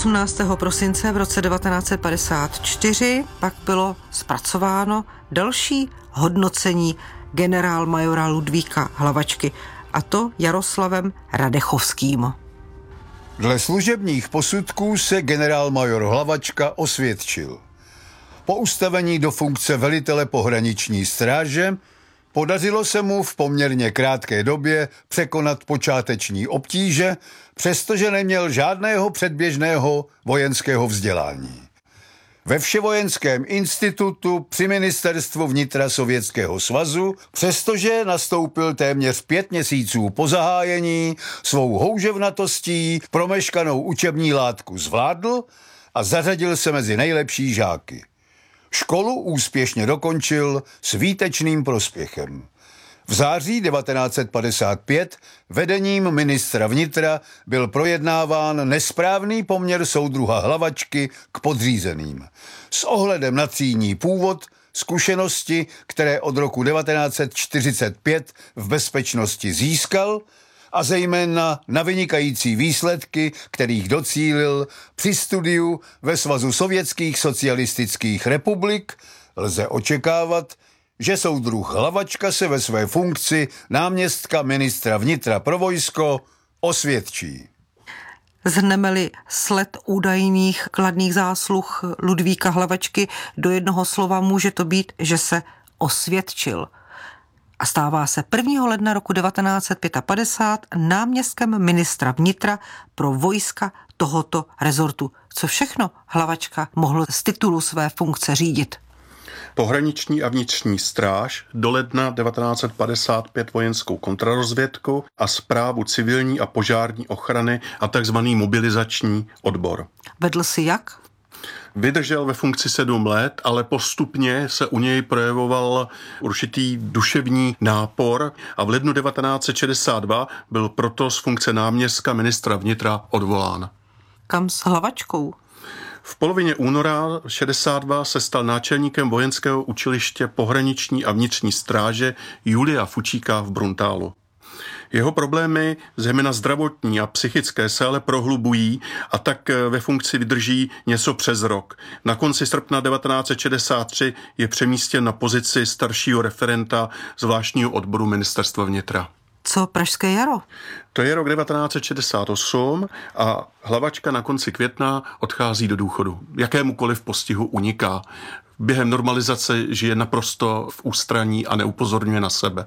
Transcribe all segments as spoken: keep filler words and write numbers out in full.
osmnáctého prosince v roce devatenáct set padesát čtyři pak bylo zpracováno další hodnocení generálmajora Ludvíka Hlavačky, a to Jaroslavem Radechovským. Dle služebních posudků se generálmajor Hlavačka osvědčil. Po ustavení do funkce velitele pohraniční stráže podařilo se mu v poměrně krátké době překonat počáteční obtíže, přestože neměl žádného předběžného vojenského vzdělání. Ve Vševojenském institutu při ministerstvu vnitra Sovětského svazu, přestože nastoupil téměř pět měsíců po zahájení, svou houževnatostí promeškanou učební látku zvládl a zařadil se mezi nejlepší žáky. Školu úspěšně dokončil s výtečným prospěchem. V září devatenáct set padesát pět vedením ministra vnitra byl projednáván nesprávný poměr soudruha Hlavačky k podřízeným. S ohledem na třídní původ, zkušenosti, které od roku devatenáct set čtyřicet pět v bezpečnosti získal, a zejména na vynikající výsledky, kterých docílil při studiu ve Svazu sovětských socialistických republik, lze očekávat, že soudruh Hlavačka se ve své funkci náměstka ministra vnitra pro vojsko osvědčí. Zhrneme-li sled údajných kladných zásluh Ludvíka Hlavačky do jednoho slova, může to být, že se osvědčil. A stává se prvního ledna roku devatenáct set padesát pět náměstkem ministra vnitra pro vojska tohoto rezortu. Co všechno Hlavačka mohl z titulu své funkce řídit? Pohraniční a vnitřní stráž, do ledna devatenáct set padesát pět vojenskou kontrarozvědku a správu civilní a požární ochrany a takzvaný mobilizační odbor. Vedl si jak? Vydržel ve funkci sedm let, ale postupně se u něj projevoval určitý duševní nápor a v lednu devatenáct set šedesát dva byl proto z funkce náměstka ministra vnitra odvolán. Kam s Hlavačkou? V polovině února šedesát dva se stal náčelníkem vojenského učiliště pohraniční a vnitřní stráže Julia Fučíka v Bruntálu. Jeho problémy, zejména zdravotní a psychické, se ale prohlubují a tak ve funkci vydrží něco přes rok. Na konci srpna devatenáct set šedesát tři je přemístěn na pozici staršího referenta zvláštního odboru ministerstva vnitra. Co Pražské jaro? To je rok devatenáct set šedesát osm a Hlavačka na konci května odchází do důchodu. Jakémukoliv postihu uniká. Během normalizace žije naprosto v ústraní a neupozorňuje na sebe.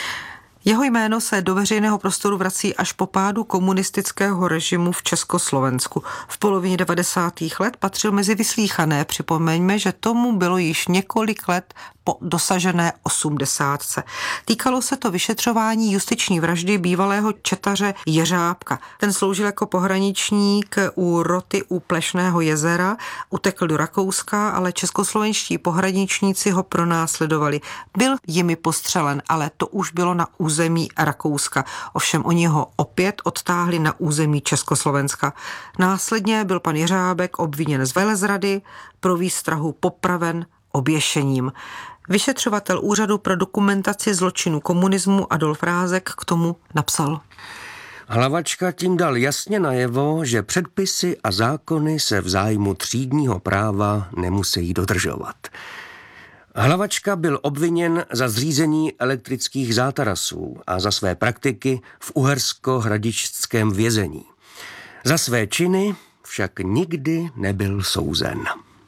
Jeho jméno se do veřejného prostoru vrací až po pádu komunistického režimu v Československu. V polovině devadesátých let patřil mezi vyslýchané. Připomeňme, že tomu bylo již několik let po dosažené osmdesátce. Týkalo se to vyšetřování justiční vraždy bývalého četaře Jeřábka. Ten sloužil jako pohraničník u roty u Plešného jezera, utekl do Rakouska, ale českoslovenští pohraničníci ho pronásledovali. Byl jimi postřelen, ale to už bylo na území Rakouska. Ovšem oni ho opět odtáhli na území Československa. Následně byl pan Jeřábek obviněn z velezrady, pro výstrahu popraven oběšením. Vyšetřovatel Úřadu pro dokumentaci zločinu komunismu Adolf Rázek k tomu napsal. Hlavačka tím dal jasně najevo, že předpisy a zákony se v zájmu třídního práva nemusí dodržovat. Hlavačka byl obviněn za zřízení elektrických zátarasů a za své praktiky v uhersko-hradišťském vězení. Za své činy však nikdy nebyl souzen.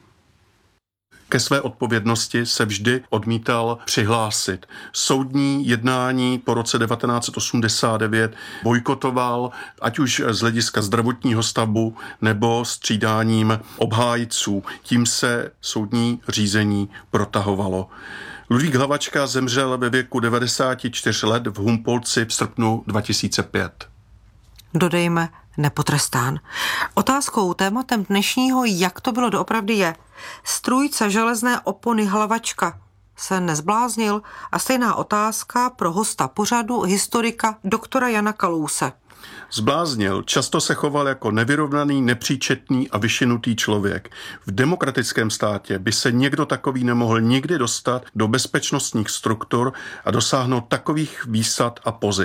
Ke své odpovědnosti se vždy odmítal přihlásit. Soudní jednání po roce devatenáct set osmdesát devět bojkotoval, ať už z hlediska zdravotního stavu nebo střídáním obhájců. Tím se soudní řízení protahovalo. Ludvík Hlavačka zemřel ve věku devadesáti čtyř let v Humpolci v srpnu dva tisíce pět. Dodejme nepotrestán. Otázkou, tématem dnešního, jak to bylo doopravdy, je: strůjce železné opony Hlavačka se nezbláznil? A stejná otázka pro hosta pořadu, historika doktora Jana Kalouse. Zbláznil, často se choval jako nevyrovnaný, nepříčetný a vyšinutý člověk. V demokratickém státě by se někdo takový nemohl nikdy dostat do bezpečnostních struktur a dosáhnout takových výsad a pozic.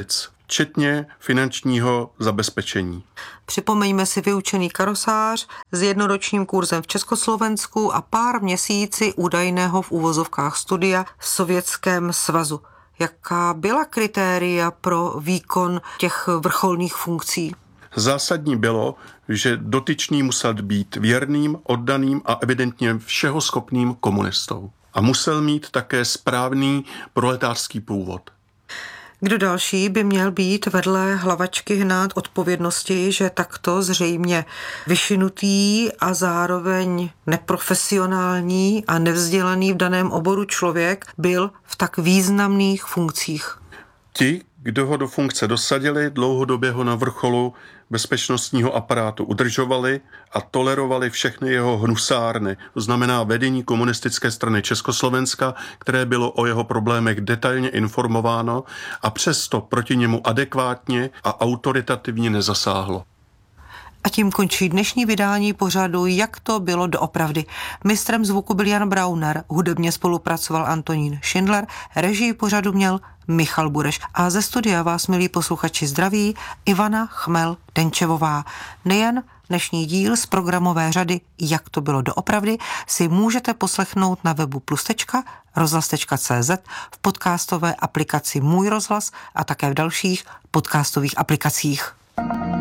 včetně finančního zabezpečení. Připomeňme si vyučený karosář s jednoročním kurzem v Československu a pár měsíci údajného v uvozovkách studia v Sovětském svazu. Jaká byla kritéria pro výkon těch vrcholných funkcí? Zásadní bylo, že dotyčný musel být věrným, oddaným a evidentně všeho schopným komunistou. A musel mít také správný proletářský původ. Kdo další by měl být vedle Hlavačky hnát odpovědnosti, že takto zřejmě vyšinutý a zároveň neprofesionální a nevzdělaný v daném oboru člověk byl v tak významných funkcích? Ti, kdo ho do funkce dosadili, dlouhodobě ho na vrcholu bezpečnostního aparátu udržovali a tolerovali všechny jeho hnusárny, to znamená vedení komunistické strany Československa, které bylo o jeho problémech detailně informováno a přesto proti němu adekvátně a autoritativně nezasáhlo. A tím končí dnešní vydání pořadu Jak to bylo doopravdy. Mistrem zvuku byl Jan Brauner, hudebně spolupracoval Antonín Schindler, režii pořadu měl Michal Bureš a ze studia vás, milí posluchači, zdraví Ivana Chmel-Denčevová. Nejen dnešní díl z programové řady Jak to bylo doopravdy si můžete poslechnout na webu plus tečka rozhlas tečka cé zet, v podcastové aplikaci Můj rozhlas a také v dalších podcastových aplikacích.